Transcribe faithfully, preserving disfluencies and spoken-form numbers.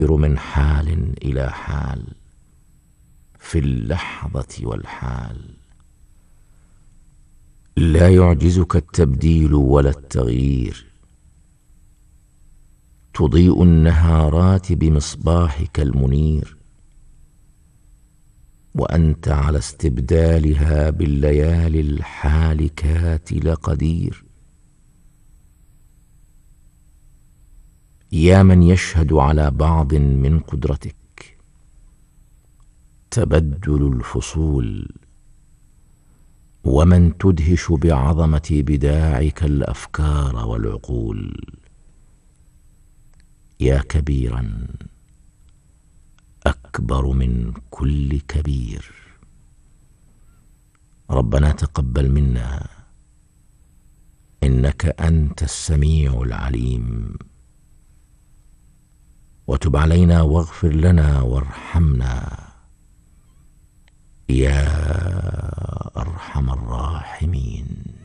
من حال إلى حال في اللحظة والحال. لا يعجزك التبديل ولا التغيير. تضيء النهارات بمصباحك المنير، وأنت على استبدالها بالليالي الحالكات لقدير. يا من يشهد على بعض من قدرتك تبدل الفصول، ومن تدهش بعظمة بداعك الأفكار والعقول. يا كبيرا أكبر من كل كبير، ربنا تقبل منا إنك أنت السميع العليم، وتب علينا واغفر لنا وارحمنا يا أرحم الراحمين.